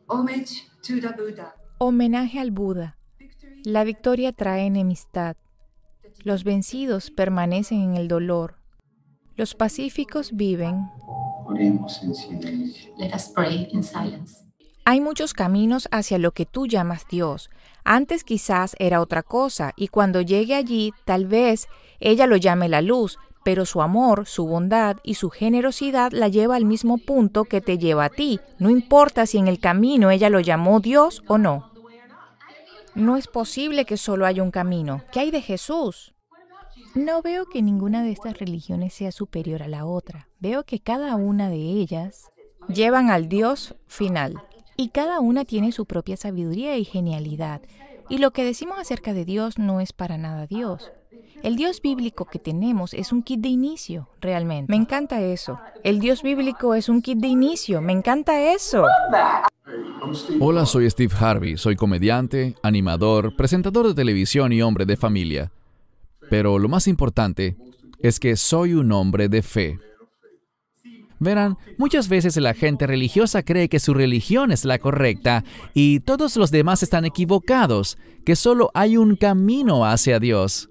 Homage to the Buddha. Homenaje al Buda. La victoria trae enemistad. Los vencidos permanecen en el dolor. Los pacíficos viven. Oremos en silencio. Let us pray in silence. Hay muchos caminos hacia lo que tú llamas Dios. Antes quizás era otra cosa, y cuando llegue allí, tal vez ella lo llame la luz, pero su amor, su bondad y su generosidad la lleva al mismo punto que te lleva a ti. No importa si en el camino ella lo llamó Dios o no. No es posible que solo haya un camino. ¿Qué hay de Jesús? No veo que ninguna de estas religiones sea superior a la otra. Veo que cada una de ellas llevan al Dios final. Y cada una tiene su propia sabiduría y genialidad. Y lo que decimos acerca de Dios no es para nada Dios. El Dios bíblico que tenemos es un kit de inicio, realmente. Me encanta eso. El Dios bíblico es un kit de inicio. Me encanta eso. Hola, soy Steve Harvey. Soy comediante, animador, presentador de televisión y hombre de familia. Pero lo más importante es que soy un hombre de fe. Verán, muchas veces la gente religiosa cree que su religión es la correcta y todos los demás están equivocados, que solo hay un camino hacia Dios.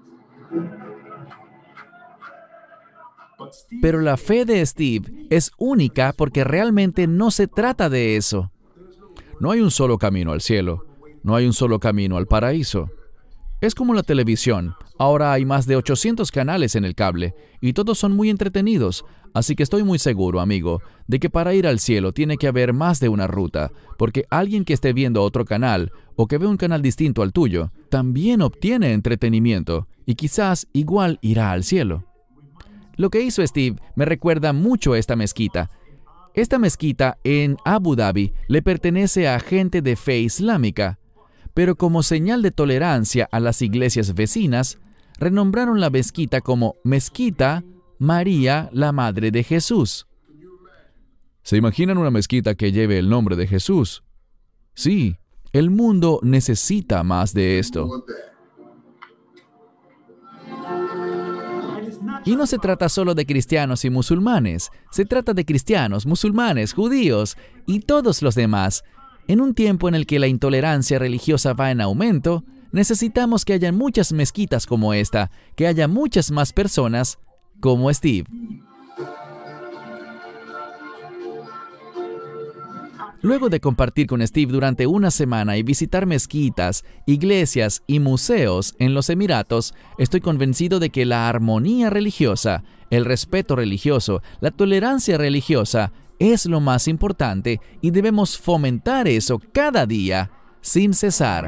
Pero la fe de Steve es única porque realmente no se trata de eso. No hay un solo camino al cielo, no hay un solo camino al paraíso. Es como la televisión. Ahora hay más de 800 canales en el cable y todos son muy entretenidos. Así que estoy muy seguro, amigo, de que para ir al cielo tiene que haber más de una ruta, porque alguien que esté viendo otro canal o que ve un canal distinto al tuyo, también obtiene entretenimiento y quizás igual irá al cielo. Lo que hizo Steve me recuerda mucho a esta mezquita. Esta mezquita en Abu Dhabi le pertenece a gente de fe islámica, pero como señal de tolerancia a las iglesias vecinas, renombraron la mezquita como Mezquita María, la Madre de Jesús. ¿Se imaginan una mezquita que lleve el nombre de Jesús? Sí, el mundo necesita más de esto. Y no se trata solo de cristianos y musulmanes, se trata de cristianos, musulmanes, judíos y todos los demás. En un tiempo en el que la intolerancia religiosa va en aumento, necesitamos que haya muchas mezquitas como esta, que haya muchas más personas como Steve. Luego de compartir con Steve durante una semana y visitar mezquitas, iglesias y museos en los Emiratos, estoy convencido de que la armonía religiosa, el respeto religioso, la tolerancia religiosa es lo más importante y debemos fomentar eso cada día sin cesar.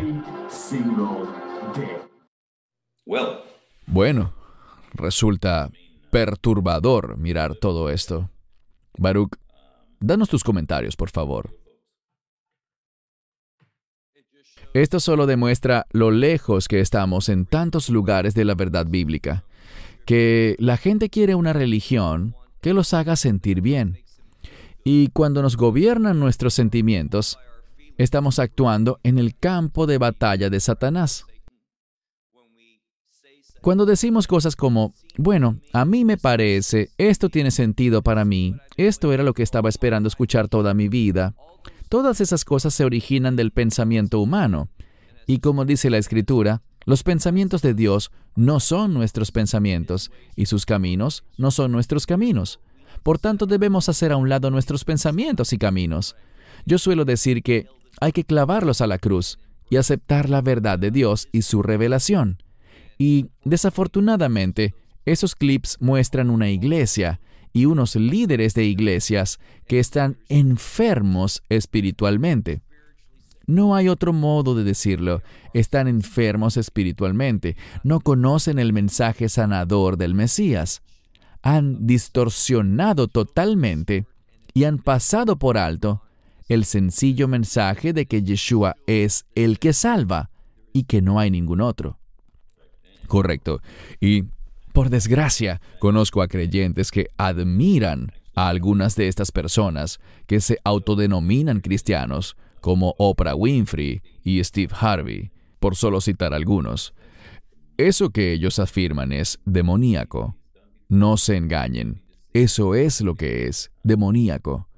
Bueno, resulta perturbador mirar todo esto. Baruch, danos tus comentarios, por favor. Esto solo demuestra lo lejos que estamos en tantos lugares de la verdad bíblica, que la gente quiere una religión que los haga sentir bien. Y cuando nos gobiernan nuestros sentimientos, estamos actuando en el campo de batalla de Satanás. Cuando decimos cosas como, bueno, a mí me parece, esto tiene sentido para mí, esto era lo que estaba esperando escuchar toda mi vida, todas esas cosas se originan del pensamiento humano. Y como dice la Escritura, los pensamientos de Dios no son nuestros pensamientos, y sus caminos no son nuestros caminos. Por tanto, debemos hacer a un lado nuestros pensamientos y caminos. Yo suelo decir que hay que clavarlos a la cruz y aceptar la verdad de Dios y su revelación. Y, desafortunadamente, esos clips muestran una iglesia y unos líderes de iglesias que están enfermos espiritualmente. No hay otro modo de decirlo. Están enfermos espiritualmente. No conocen el mensaje sanador del Mesías. Han distorsionado totalmente y han pasado por alto el sencillo mensaje de que Yeshua es el que salva y que no hay ningún otro. Correcto. Y, por desgracia, conozco a creyentes que admiran a algunas de estas personas que se autodenominan cristianos, como Oprah Winfrey y Steve Harvey, por solo citar algunos. Eso que ellos afirman es demoníaco. No se engañen. Eso es lo que es, demoníaco.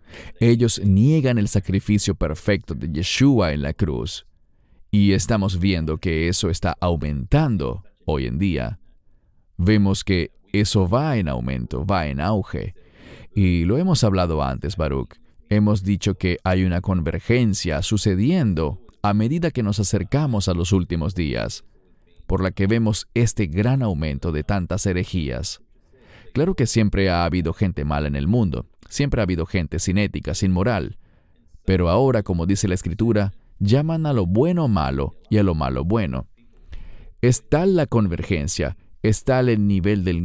Ellos niegan el sacrificio perfecto de Yeshua en la cruz. Y estamos viendo que eso está aumentando hoy en día. Vemos que eso va en aumento, va en auge. Y lo hemos hablado antes, Baruch. Hemos dicho que hay una convergencia sucediendo a medida que nos acercamos a los últimos días, por la que vemos este gran aumento de tantas herejías. Claro que siempre ha habido gente mala en el mundo, siempre ha habido gente sin ética, sin moral. Pero ahora, como dice la Escritura, llaman a lo bueno malo y a lo malo bueno. Es tal la convergencia, es tal el nivel de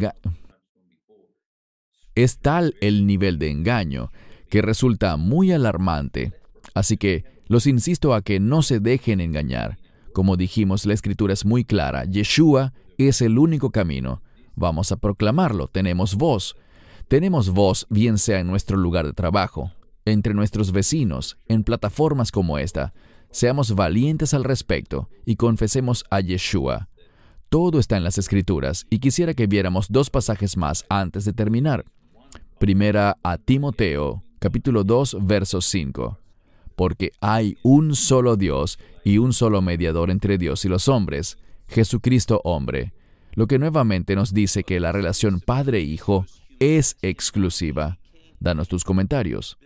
engaño que resulta muy alarmante. Así que los insto a que no se dejen engañar. Como dijimos, la Escritura es muy clara. Yeshua es el único camino. Vamos a proclamarlo. Tenemos voz. Tenemos voz, bien sea en nuestro lugar de trabajo, entre nuestros vecinos, en plataformas como esta. Seamos valientes al respecto y confesemos a Yeshua. Todo está en las Escrituras y quisiera que viéramos 2 pasajes más antes de terminar. Primera a Timoteo, capítulo 2, verso 5. Porque hay un solo Dios y un solo mediador entre Dios y los hombres, Jesucristo hombre. Lo que nuevamente nos dice que la relación padre-hijo es exclusiva. Danos tus comentarios.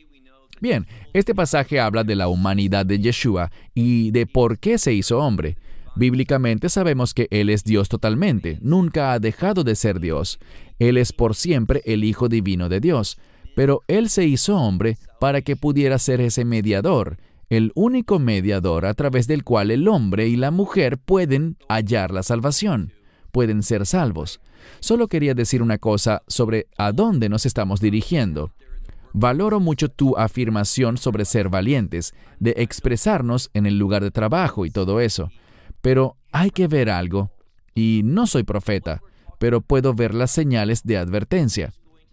Bien, este pasaje habla de la humanidad de Yeshua y de por qué se hizo hombre. Bíblicamente sabemos que Él es Dios totalmente, nunca ha dejado de ser Dios. Él es por siempre el Hijo Divino de Dios, pero Él se hizo hombre para que pudiera ser ese mediador, el único mediador a través del cual el hombre y la mujer pueden hallar la salvación, pueden ser salvos. Solo quería decir una cosa sobre a dónde nos estamos dirigiendo. Valoro mucho tu afirmación sobre ser valientes, de expresarnos en el lugar de trabajo y todo eso. Pero hay que ver algo, y no soy profeta, pero puedo ver las señales de advertencia.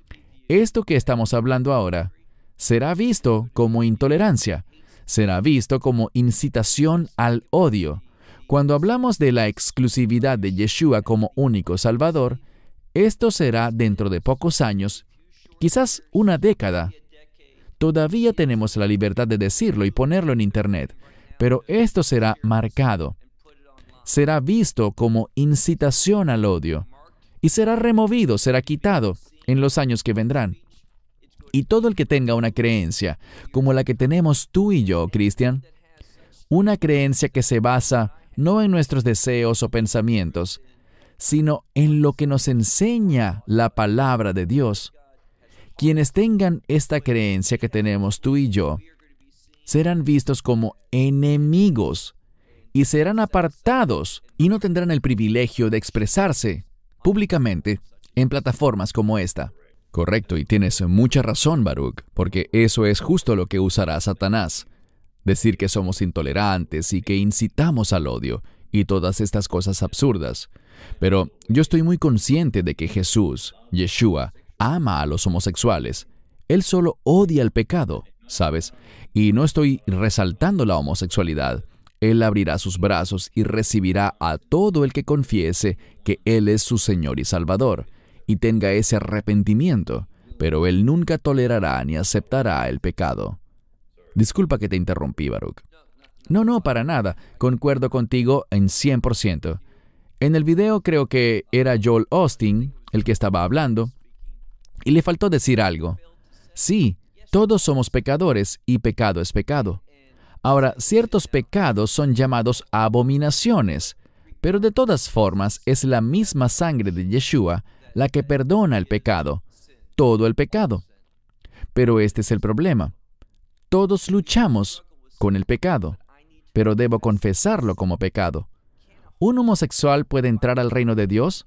Esto que estamos hablando ahora será visto como intolerancia, será visto como incitación al odio. Cuando hablamos de la exclusividad de Yeshua como único Salvador, esto será dentro de pocos años, quizás una década. Todavía tenemos la libertad de decirlo y ponerlo en Internet, pero esto será marcado. Será visto como incitación al odio y será removido, será quitado en los años que vendrán. Y todo el que tenga una creencia como la que tenemos tú y yo, Cristian, una creencia que se basa no en nuestros deseos o pensamientos, sino en lo que nos enseña la palabra de Dios. Quienes tengan esta creencia que tenemos tú y yo, serán vistos como enemigos y serán apartados y no tendrán el privilegio de expresarse públicamente en plataformas como esta. Correcto, y tienes mucha razón, Baruch, porque eso es justo lo que usará Satanás. Decir que somos intolerantes y que incitamos al odio y todas estas cosas absurdas. Pero yo estoy muy consciente de que Jesús, Yeshua, ama a los homosexuales. Él solo odia el pecado, ¿sabes? Y no estoy resaltando la homosexualidad. Él abrirá sus brazos y recibirá a todo el que confiese que Él es su Señor y Salvador, y tenga ese arrepentimiento, pero Él nunca tolerará ni aceptará el pecado. Disculpa que te interrumpí, Baruch. No, para nada. Concuerdo contigo en 100%. En el video creo que era Joel Osteen el que estaba hablando, y le faltó decir algo. Sí, todos somos pecadores, y pecado es pecado. Ahora, ciertos pecados son llamados abominaciones, pero de todas formas es la misma sangre de Yeshua la que perdona el pecado, todo el pecado. Pero este es el problema. Todos luchamos con el pecado, pero debo confesarlo como pecado. ¿Un homosexual puede entrar al reino de Dios?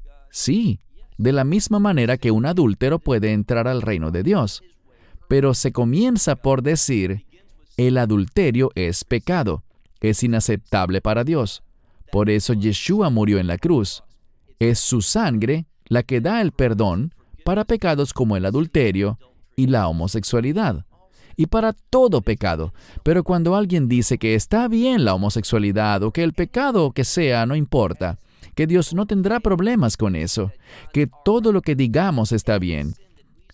Sí, de la misma manera que un adúltero puede entrar al reino de Dios. Pero se comienza por decir, el adulterio es pecado, es inaceptable para Dios. Por eso Yeshua murió en la cruz. Es su sangre la que da el perdón para pecados como el adulterio y la homosexualidad, y para todo pecado. Pero cuando alguien dice que está bien la homosexualidad o que el pecado que sea no importa, que Dios no tendrá problemas con eso, que todo lo que digamos está bien,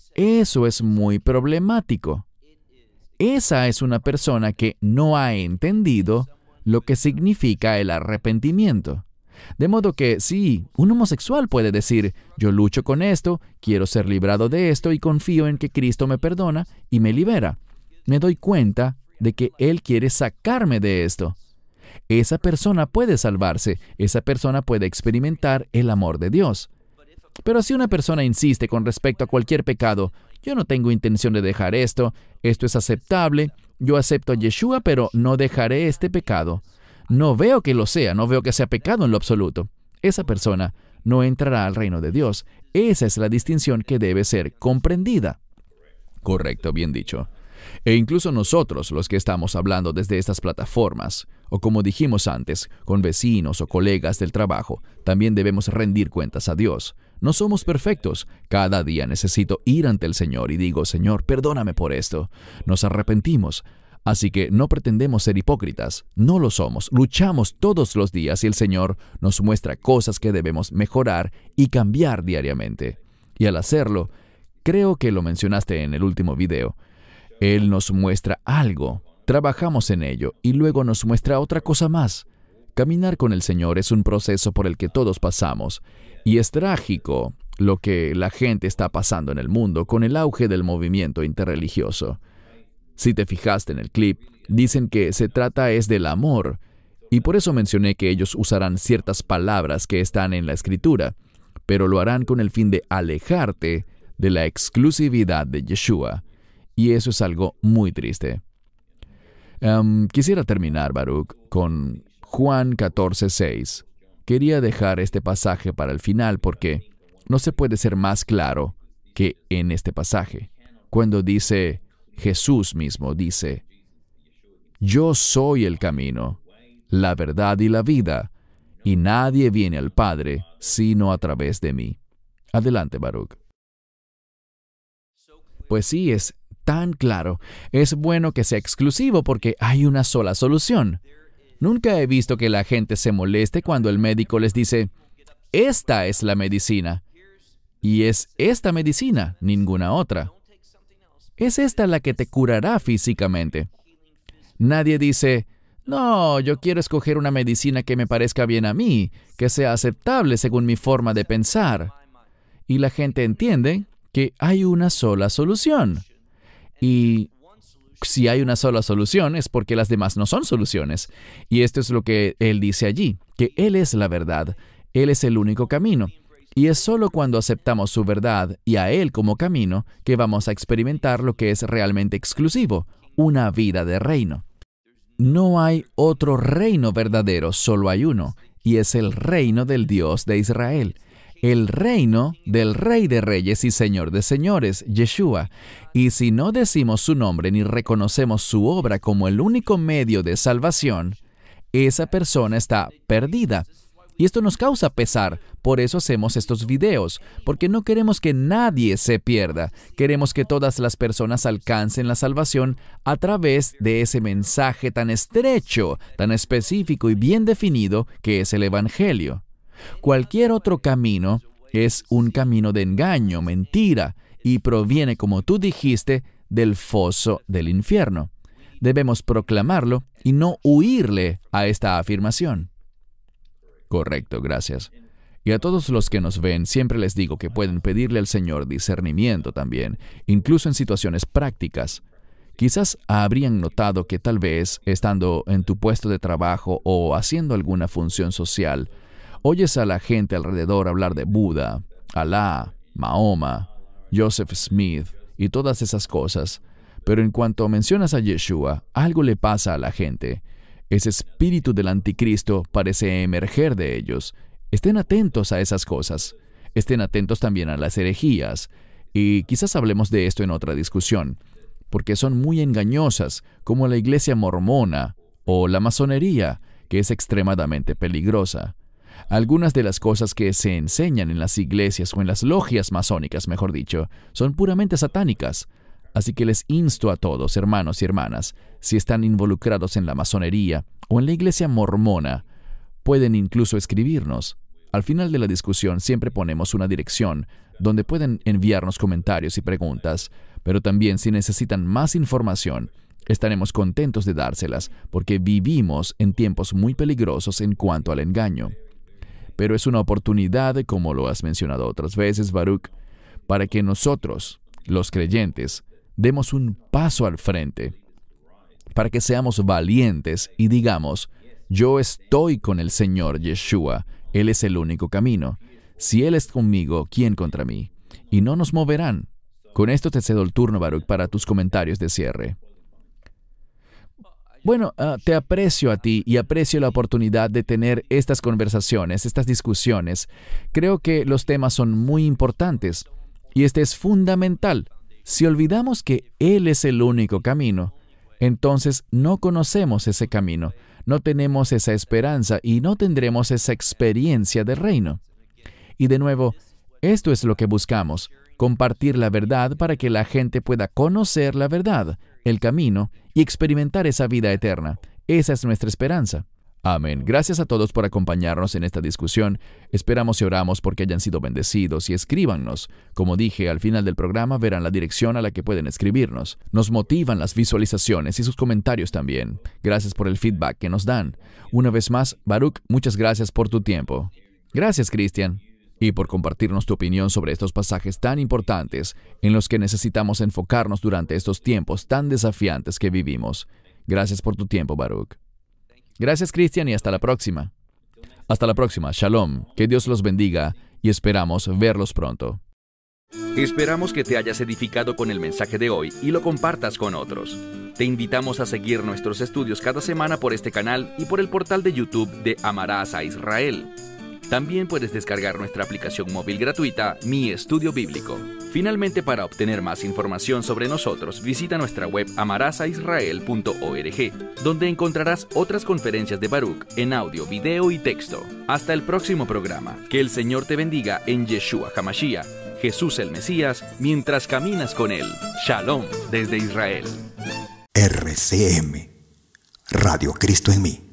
Eso es muy problemático. Esa es una persona que no ha entendido lo que significa el arrepentimiento. De modo que sí, un homosexual puede decir, yo lucho con esto, quiero ser librado de esto y confío en que Cristo me perdona y me libera. Me doy cuenta de que Él quiere sacarme de esto. Esa persona puede salvarse, esa persona puede experimentar el amor de Dios. Pero si una persona insiste con respecto a cualquier pecado, yo no tengo intención de dejar esto es aceptable, yo acepto a Yeshua, pero no dejaré este pecado. No veo que lo sea, no veo que sea pecado en lo absoluto. Esa persona no entrará al reino de Dios. Esa es la distinción que debe ser comprendida. Correcto, bien dicho. E incluso nosotros, los que estamos hablando desde estas plataformas, o como dijimos antes, con vecinos o colegas del trabajo, también debemos rendir cuentas a Dios. No somos perfectos. Cada día necesito ir ante el Señor y digo, Señor, perdóname por esto. Nos arrepentimos. Así que no pretendemos ser hipócritas. No lo somos. Luchamos todos los días y el Señor nos muestra cosas que debemos mejorar y cambiar diariamente. Y al hacerlo, creo que lo mencionaste en el último video, Él nos muestra algo, trabajamos en ello y luego nos muestra otra cosa más. Caminar con el Señor es un proceso por el que todos pasamos y es trágico lo que la gente está pasando en el mundo con el auge del movimiento interreligioso. Si te fijaste en el clip, dicen que se trata es del amor y por eso mencioné que ellos usarán ciertas palabras que están en la Escritura, pero lo harán con el fin de alejarte de la exclusividad de Yeshua. Y eso es algo muy triste. Quisiera terminar, Baruch, con Juan 14:6. Quería dejar este pasaje para el final porque no se puede ser más claro que en este pasaje. Cuando dice, Jesús mismo dice, yo soy el camino, la verdad y la vida, y nadie viene al Padre sino a través de mí. Adelante, Baruch. Pues sí, es tan claro. Es bueno que sea exclusivo porque hay una sola solución. Nunca he visto que la gente se moleste cuando el médico les dice, esta es la medicina. Y es esta medicina, ninguna otra. Es esta la que te curará físicamente. Nadie dice, no, yo quiero escoger una medicina que me parezca bien a mí, que sea aceptable según mi forma de pensar. Y la gente entiende que hay una sola solución. Y si hay una sola solución es porque las demás no son soluciones. Y esto es lo que Él dice allí, que Él es la verdad, Él es el único camino. Y es solo cuando aceptamos su verdad y a Él como camino que vamos a experimentar lo que es realmente exclusivo, una vida de reino. No hay otro reino verdadero, solo hay uno, y es el reino del Dios de Israel. El reino del Rey de Reyes y Señor de Señores, Yeshua. Y si no decimos su nombre ni reconocemos su obra como el único medio de salvación, esa persona está perdida. Y esto nos causa pesar, por eso hacemos estos videos, porque no queremos que nadie se pierda. Queremos que todas las personas alcancen la salvación a través de ese mensaje tan estrecho, tan específico y bien definido que es el Evangelio. Cualquier otro camino es un camino de engaño, mentira, y proviene, como tú dijiste, del foso del infierno. Debemos proclamarlo y no huirle a esta afirmación. Correcto, gracias. Y a todos los que nos ven, siempre les digo que pueden pedirle al Señor discernimiento también, incluso en situaciones prácticas. Quizás habrían notado que tal vez, estando en tu puesto de trabajo o haciendo alguna función social, oyes a la gente alrededor hablar de Buda, Alá, Mahoma, Joseph Smith y todas esas cosas, pero en cuanto mencionas a Yeshua, algo le pasa a la gente. Ese espíritu del anticristo parece emerger de ellos. Estén atentos a esas cosas. Estén atentos también a las herejías. Y quizás hablemos de esto en otra discusión, porque son muy engañosas, como la iglesia mormona o la masonería, que es extremadamente peligrosa. Algunas de las cosas que se enseñan en las iglesias o en las logias masónicas, mejor dicho, son puramente satánicas. Así que les insto a todos, hermanos y hermanas, si están involucrados en la masonería o en la iglesia mormona, pueden incluso escribirnos. Al final de la discusión siempre ponemos una dirección donde pueden enviarnos comentarios y preguntas, pero también si necesitan más información, estaremos contentos de dárselas porque vivimos en tiempos muy peligrosos en cuanto al engaño. Pero es una oportunidad, como lo has mencionado otras veces, Baruch, para que nosotros, los creyentes, demos un paso al frente, para que seamos valientes y digamos, yo estoy con el Señor Yeshua, Él es el único camino. Si Él es conmigo, ¿quién contra mí? Y no nos moverán. Con esto te cedo el turno, Baruch, para tus comentarios de cierre. Bueno, te aprecio a ti y aprecio la oportunidad de tener estas conversaciones, estas discusiones. Creo que los temas son muy importantes y este es fundamental. Si olvidamos que Él es el único camino, entonces no conocemos ese camino, no tenemos esa esperanza y no tendremos esa experiencia del reino. Y de nuevo, esto es lo que buscamos, compartir la verdad para que la gente pueda conocer la verdad, el camino, y experimentar esa vida eterna. Esa es nuestra esperanza. Amén. Gracias a todos por acompañarnos en esta discusión. Esperamos y oramos porque hayan sido bendecidos y escríbanos. Como dije, al final del programa verán la dirección a la que pueden escribirnos. Nos motivan las visualizaciones y sus comentarios también. Gracias por el feedback que nos dan. Una vez más, Baruch, muchas gracias por tu tiempo. Gracias, Cristian. Y por compartirnos tu opinión sobre estos pasajes tan importantes en los que necesitamos enfocarnos durante estos tiempos tan desafiantes que vivimos. Gracias por tu tiempo, Baruch. Gracias, Cristian, y hasta la próxima. Hasta la próxima. Shalom. Que Dios los bendiga y esperamos verlos pronto. Esperamos que te hayas edificado con el mensaje de hoy y lo compartas con otros. Te invitamos a seguir nuestros estudios cada semana por este canal y por el portal de YouTube de Amarás a Israel. También puedes descargar nuestra aplicación móvil gratuita, Mi Estudio Bíblico. Finalmente, para obtener más información sobre nosotros, visita nuestra web amarasaisrael.org, donde encontrarás otras conferencias de Baruch en audio, video y texto. Hasta el próximo programa. Que el Señor te bendiga en Yeshua HaMashiach, Jesús el Mesías, mientras caminas con Él. Shalom desde Israel. RCM, Radio Cristo en mí.